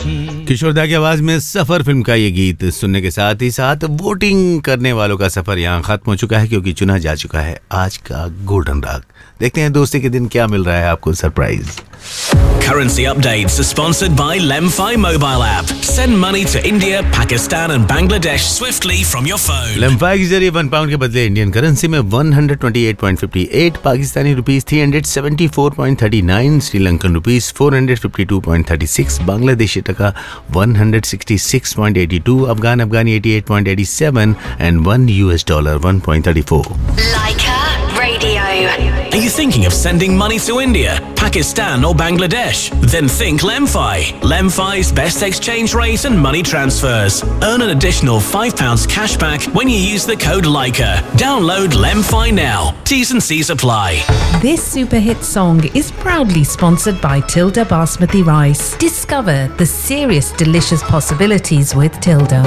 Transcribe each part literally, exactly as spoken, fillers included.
किशोरदा की आवाज में सफर फिल्म का ये गीत सुनने के साथ ही साथ वोटिंग करने वालों का सफर यहाँ खत्म हो चुका है, क्योंकि चुना जा चुका है आज का गोल्डन राग। देखते हैं दोस्ती के दिन क्या मिल रहा है आपको surprise. Currency updates are sponsored by Lemfi mobile app. Send money to India, Pakistan and Bangladesh swiftly from your phone. Lemfi के जरिए वन पाउंड के बदले इंडियन करेंसी में one hundred twenty eight point five eight, Pakistani rupees three hundred seventy four point thirty nine, Sri Lankan rupees four hundred fifty two point thirty six, Bangladeshi टका one hundred sixty six point eighty two, Afghan Afghani eighty eight point eighty seven and one US dollar one point thirty four. Leica Radio. Are you thinking of sending money to India, Pakistan or Bangladesh? Then think Lemfi. Lemfi's best exchange rate and money transfers. Earn an additional five pounds cash back when you use the code Leica. Download Lemfi now. T's and C's apply. This super hit song is proudly sponsored by Tilda Basmati Rice. Discover the serious delicious possibilities with Tilda.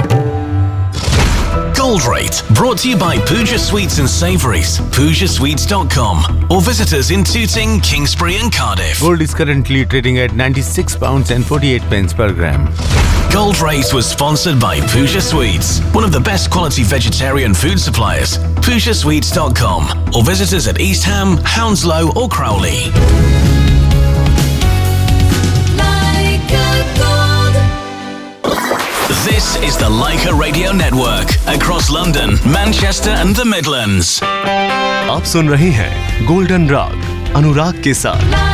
Gold Rate, brought to you by Pooja Sweets and Savouries, pooja sweets dot com, or visit us in Tooting, Kingsbury and Cardiff. Gold is currently trading at ninety-six pounds and forty-eight pence per gram. Gold Rate was sponsored by Pooja Sweets, one of the best quality vegetarian food suppliers, pooja sweets dot com, or visit us at East Ham, Hounslow or Crowley. This is the Leica Radio Network, across London, Manchester and the Midlands. आप सुन रहे हैं golden राग अनुराग के साथ।